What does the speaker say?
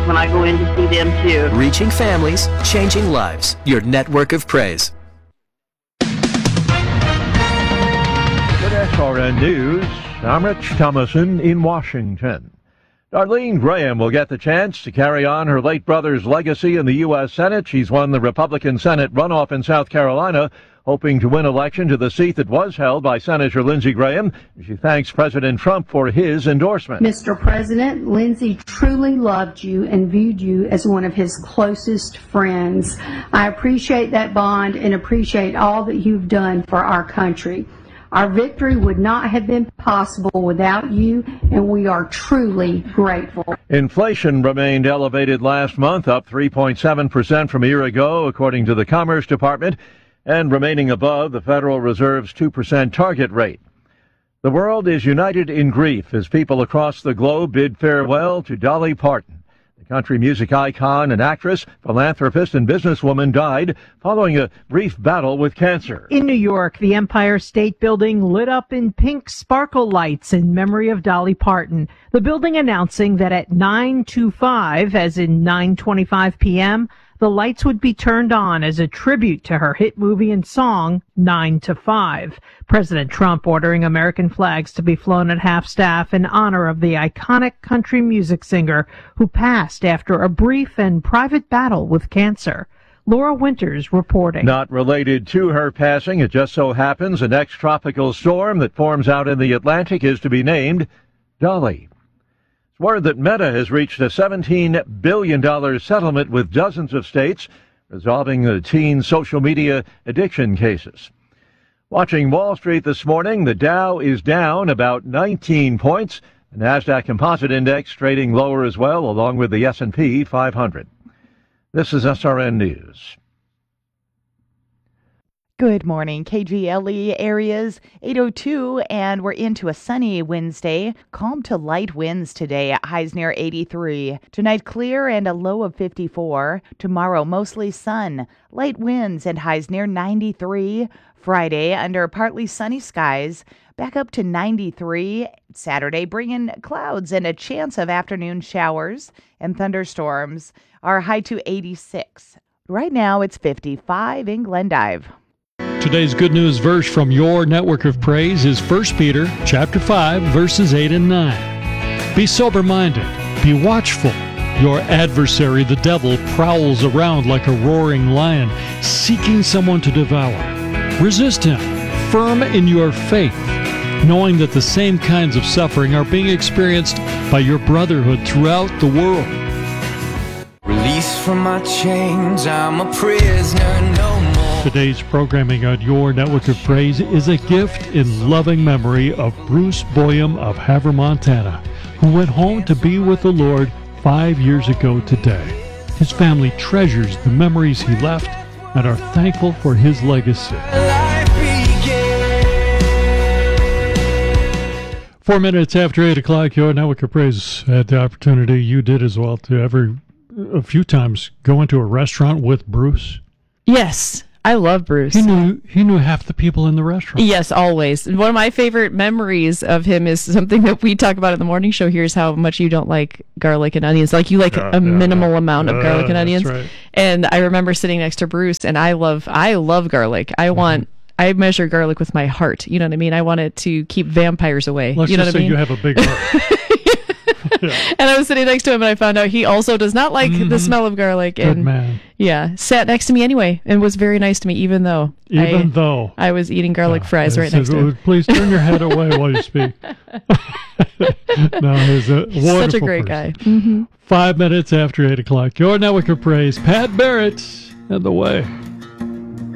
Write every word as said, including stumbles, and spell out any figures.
when I go in to see them, too. Reaching families, changing lives. Your network of praise. Good S R N News. I'm Rich Thomason in Washington. Darlene Graham will get the chance to carry on her late brother's legacy in the U S Senate. She's won the Republican Senate runoff in South Carolina, hoping to win election to the seat that was held by Senator Lindsey Graham. She thanks President Trump for his endorsement. Mister President, Lindsey truly loved you and viewed you as one of his closest friends. I appreciate that bond and appreciate all that you've done for our country. Our victory would not have been possible without you, and we are truly grateful. Inflation remained elevated last month, up three point seven percent from a year ago, according to the Commerce Department, and remaining above the Federal Reserve's two percent target rate. The world is united in grief as people across the globe bid farewell to Dolly Parton. The country music icon and actress, philanthropist, and businesswoman died following a brief battle with cancer. In New York, the Empire State Building lit up in pink sparkle lights in memory of Dolly Parton. The building announcing that at nine twenty-five, as in nine twenty-five p.m., the lights would be turned on as a tribute to her hit movie and song, nine to five. President Trump ordering American flags to be flown at half-staff in honor of the iconic country music singer who passed after a brief and private battle with cancer. Laura Winters reporting. Not related to her passing, it just so happens a next tropical storm that forms out in the Atlantic is to be named Dolly. It's word that Meta has reached a seventeen billion dollars settlement with dozens of states, resolving the teen social media addiction cases. Watching Wall Street this morning, the Dow is down about nineteen points. The NASDAQ Composite Index trading lower as well, along with the S and P five hundred. This is S R N News. Good morning, K G L E areas, eight oh two, and we're into a sunny Wednesday. Calm to light winds today, highs near eighty-three. Tonight, clear and a low of fifty-four. Tomorrow, mostly sun, light winds and highs near ninety-three. Friday, under partly sunny skies, back up to ninety-three. Saturday, bringing clouds and a chance of afternoon showers and thunderstorms. Our high to eighty-six. Right now, it's fifty-five in Glendive. Today's good news verse from your network of praise is First Peter chapter five, verses eight and nine. Be sober-minded, be watchful. Your adversary, the devil, prowls around like a roaring lion, seeking someone to devour. Resist him, firm in your faith, knowing that the same kinds of suffering are being experienced by your brotherhood throughout the world. Released from my chains, I'm a prisoner no more. Today's programming on your network of praise is a gift in loving memory of Bruce Boyum of Havre, Montana, who went home to be with the Lord five years ago today. His family treasures the memories he left and are thankful for his legacy. Four minutes after eight o'clock, your network of praise had the opportunity, you did as well, to every a few times go into a restaurant with Bruce. Yes. I love Bruce. He knew he knew half the people in the restaurant. Yes, always. One of my favorite memories of him is something that we talk about in the morning show here is how much you don't like garlic and onions. Like you like yeah, a yeah, minimal yeah. amount of uh, garlic and onions. That's right. And I remember sitting next to Bruce, and I love I love garlic. I mm-hmm. want I measure garlic with my heart. You know what I mean? I want it to keep vampires away. Let's you know just what I say mean? you have a big heart. Yeah. And I was sitting next to him, and I found out he also does not like mm-hmm. the smell of garlic. Good and man. Yeah, sat next to me anyway, and was very nice to me, even though even I, though I was eating garlic uh, fries right said, next to him. Please turn your head away while you speak. No, he's a wonderful Such a great person. guy. Mm-hmm. Five minutes after eight o'clock, your network of praise, Pat Barrett, and the way.